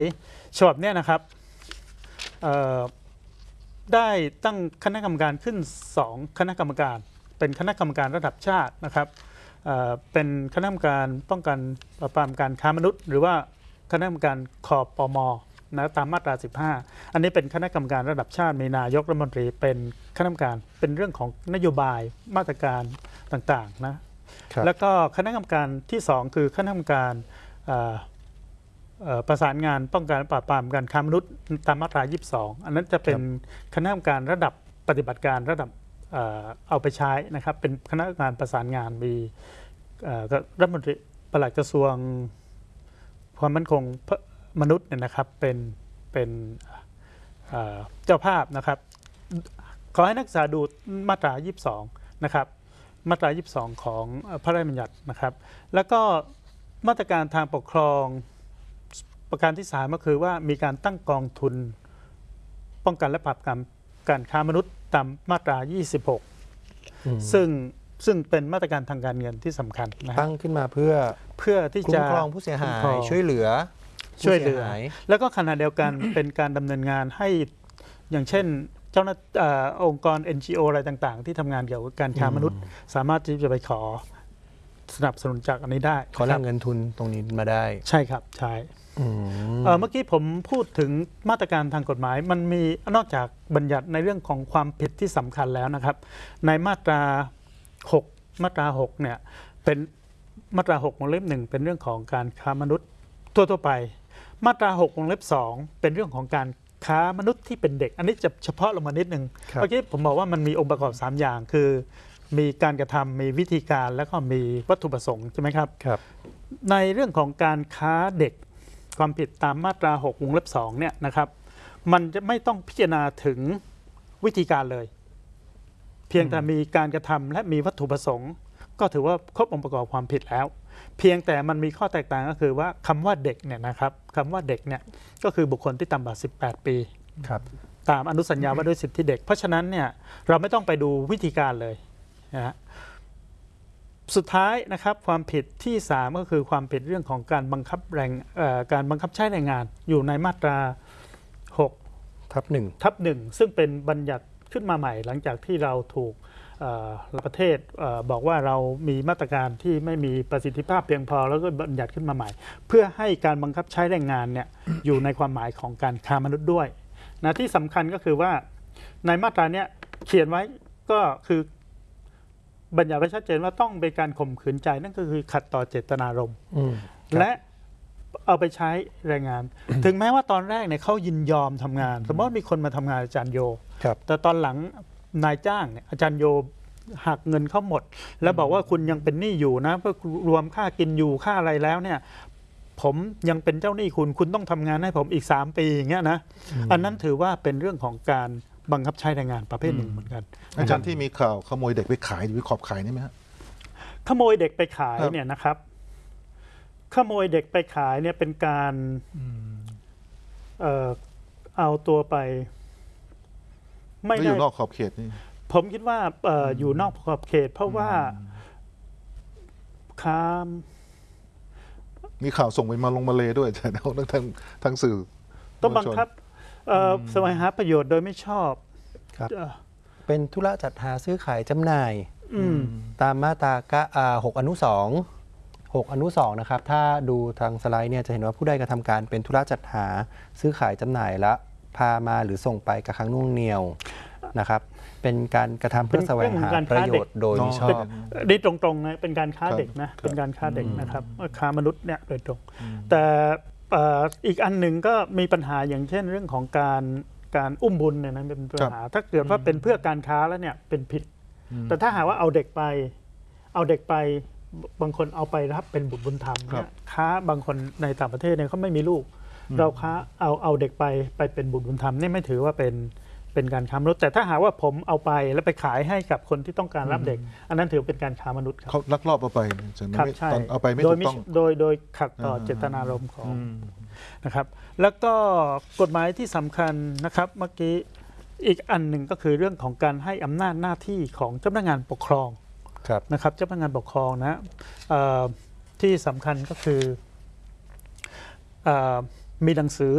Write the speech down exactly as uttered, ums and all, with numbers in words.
ฉบับนี้นะครับได้ตั้งคณะกรรมการขึ้นสองคณะกรรมการเป็นคณะกรรมการระดับชาตินะครับเป็นคณะกรรมการป้องกันปราบปรามการค้ามนุษย์หรือว่าคณะกรรมการคอปม.นะตามมาตราสิบห้าอันนี้เป็นคณะกรรมการระดับชาติมีนายกรัฐมนตรีเป็นคณะกรรมการเป็นเรื่องของนโยบายมาตรการต่างๆนะแล้วก็คณะกรรมการที่สองคือคณะกรรมการประสานงานป้องกันปราบปรามการค้ามนุษย์ตามมาตรายี่สิบสองอันนั้นจะเป็นคณะกรรมการระดับปฏิบัติการระดับเอาไปใช้นะครับเป็นคณะกรรมการประสานงานมีรัฐมนตรีปลัดกระทรวงความมั่นคงมนุษย์เนี่ยนะครับเป็นเป็นเจ้าภาพนะครับขอให้นักศึกษาดูมาตรายี่สิบสองนะครับมาตรายี่สิบสองของพระราชบัญญัตินะครับแล้วก็มาตรการทางปกครองประการที่สามก็คือว่ามีการตั้งกองทุนป้องกันและปราบปรามการค้ามนุษย์ตามมาตรายี่สิบหกซึ่งซึ่งเป็นมาตรการทางการเงินที่สำคัญนะตั้งขึ้นมาเพื่อเพื่อที่จะคุ้มครองผู้เสียหายช่วยเหลือช่วยเหลือแล้วก็ขณะเดียวกัน เป็นการดำเนินงานให้อย่างเช่นเจ้าหน้าองค์กร เอ็น จี โอ อะไรต่างๆที่ทำงานเกี่ยวกับการค้ามนุษย์สามารถที่จะไปขอสนับสนุนจากอันนี้ได้ขอแหล่งเงินทุนตรงนี้มาได้ใช่ครับใช่เมื่อกี้ผมพูดถึงมาตรการทางกฎหมายมันมีนอกจากบัญญัติในเรื่องของความผิดที่สำคัญแล้วนะครับในมาตราหกมาตราหกเนี่ยเป็นมาตราหกวงเล็บหนึ่งเป็นเรื่องของการค้ามนุษย์ทั่วๆไปมาตราหกวงเล็บสองเป็นเรื่องของการค้ามนุษย์ที่เป็นเด็กอันนี้จะเฉพาะลงมานิดนึงเมื่อกี้ผมบอกว่ามันมีองค์ประกอบสามอย่างคือมีการกระทำมีวิธีการแล้วก็มีวัตถุประสงค์ใช่ไหมครับครับในเรื่องของการค้าเด็กความผิดตามมาตราหกวงเล็บสองเนี่ยนะครับมันจะไม่ต้องพิจารณาถึงวิธีการเลยเพียงแต่มีการกระทำและมีวัตถุประสงค์ก็ถือว่าครบองค์ประกอบความผิดแล้วเพียงแต่มันมีข้อแตกต่างก็คือว่าคำว่าเด็กเนี่ยนะครับคำว่าเด็กเนี่ยก็คือบุคคลที่ต่ำกว่าสิบแปดปีครับตามอนุสัญญาว่าด้วยสิทธิเด็กเพราะฉะนั้นเนี่ยเราไม่ต้องไปดูวิธีการเลยนะฮะสุดท้ายนะครับความผิดที่สามก็คือความผิดเรื่องของการบังคับแรงการบังคับใช้แรงงานอยู่ในมาตราหกทับหนึ่งทับหนึ่งซึ่งเป็นบัญญัติขึ้นมาใหม่หลังจากที่เราถูกประเทศบอกว่าเรามีมาตรการที่ไม่มีประสิทธิภาพเพียงพอแล้วก็บัญญัติขึ้นมาใหม่เพื่อให้การบังคับใช้แรงงานเนี่ย อยู่ในความหมายของการค้ามนุษย์ด้วยนะที่สำคัญก็คือว่าในมาตราเนี้ยเขียนไว้ก็คือบัญญัติไว้ชัดเจนว่าต้องเป็นการข่มขืนใจนั่นก็คือขัดต่อเจตนารมณ์และเอาไปใช้แรงงาน ถึงแม้ว่าตอนแรกเนี่ยเขายินยอมทำงานสมมติว่ามีคนมาทำงานอาจารย์โยแต่ตอนหลังนายจ้างเนี่ยอาจารย์โยหักเงินเขาหมดแล้วบอกว่าคุณยังเป็นหนี้อยู่นะเพื่อรวมค่ากินอยู่ค่าอะไรแล้วเนี่ยผมยังเป็นเจ้าหนี้คุณคุณต้องทำงานให้ผมอีกสามปีอย่างเงี้ยนะอันนั้นถือว่าเป็นเรื่องของการบังคับใช้แรงงานประเภทหนึ่งเหมือนกันอาจารย์ที่มีข่าวขโมยเด็กไปขายหรือขอบขายนี่ไหมฮะขโมยเด็กไปขายเนี่ยนะครับขโมยเด็กไปขายเนี่ยเป็นการเอ่อเอาตัวไปไม่ได้อยู่นอกขอบเขตนี่ผมคิดว่า อ, อยู่นอกขอบเขตเพราะว่าค้ามมีข่าวส่งไปมาลงมาเลด้วยแต่เอาทั้งทางทางสื่อต้องบังคับแสวงหาประโยชน์โดยไม่ชอบครับเป็นธุระจัดหาซื้อขายจำหน่ายตามมาตราหกอนุสองหกอนุสองนะครับถ้าดูทางสไลด์เนี่ยจะเห็นว่าผู้ใดกระทำการเป็นธุระจัดหาซื้อขายจำหน่ายและพามาหรือส่งไปกับครั้งนุ่งเหนียวนะครับเป็นการกระทำเพื่อแสวงหาประโยชน์โดยมิชอบนี่ตรงๆนะเป็นการค้าเด็กนะเป็นการค้าเด็กนะครับค้ามนุษย์เนี่ยโดยตรงแต่อีกอันหนึ่งก็มีปัญหาอย่างเช่นเรื่องของการการอุ้มบุญเนี่ยนั้นเป็นปัญหาถ้าเกิดว่าเป็นเพื่อการค้าแล้วเนี่ยเป็นผิดแต่ถ้าหากว่าเอาเด็กไปเอาเด็กไปบางคนเอาไปรับเป็นบุตรบุญธรรมเนี่ยค้าบางคนในต่างประเทศเนี่ยเขาไม่มีลูกเราค้าเอาเอาเด็กไปไปเป็นบุตรบุญธรรมนี่ไม่ถือว่าเป็นเป็นการค้ามนุษย์แต่ถ้าหากว่าผมเอาไปแล้วไปขายให้กับคนที่ต้องการรับเด็กอันนั้นถือเป็นการค้ามนุษย์เขาลักลอบเอาไปครับใช่เอาไปไม่ถูกต้องโดยโดยขัดต่อเจตนารมณ์ของนะครับแล้วก็กฎหมายที่สำคัญนะครับเมื่อกี้อีกอันหนึ่งก็คือเรื่องของการให้อำนาจหน้าที่ของเจ้าพนักงานปกครองนะครับเจ้าพนักงานปกครองนะที่สำคัญก็คือมีหนังสือ